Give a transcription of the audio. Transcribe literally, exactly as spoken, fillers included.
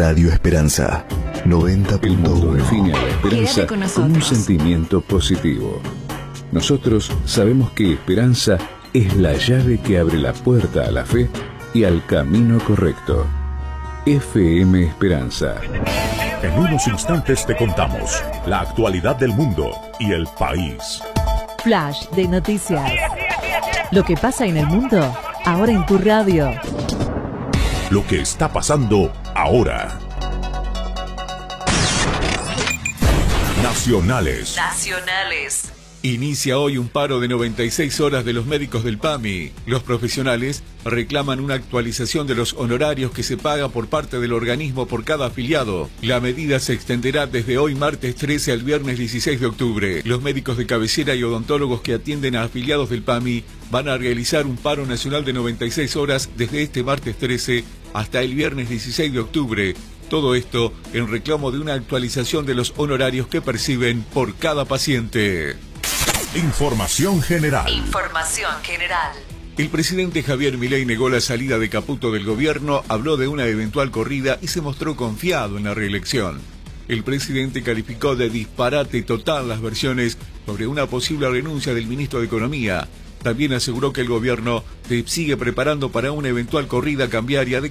Radio Esperanza, noventa El punto mundo uno. define a la esperanza Quédate con como un nosotros. sentimiento positivo. Nosotros sabemos que esperanza es la llave que abre la puerta a la fe y al camino correcto. F M Esperanza. En unos instantes te contamos la actualidad del mundo y el país. Flash de noticias. Lo que pasa en el mundo, ahora en tu radio. Lo que está pasando ahora. Nacionales. Nacionales. Inicia hoy un paro de noventa y seis horas de los médicos del P A M I. Los profesionales reclaman una actualización de los honorarios que se paga por parte del organismo por cada afiliado. La medida se extenderá desde hoy martes trece al viernes dieciséis de octubre. Los médicos de cabecera y odontólogos que atienden a afiliados del P A M I van a realizar un paro nacional de noventa y seis horas desde este martes trece hasta el viernes dieciséis de octubre. Todo esto en reclamo de una actualización de los honorarios que perciben por cada paciente. Información general. Información general. El presidente Javier Milei negó la salida de Caputo del gobierno, habló de una eventual corrida y se mostró confiado en la reelección. El presidente calificó de disparate total las versiones sobre una posible renuncia del ministro de Economía. También aseguró que el gobierno se sigue preparando para una eventual corrida cambiaria de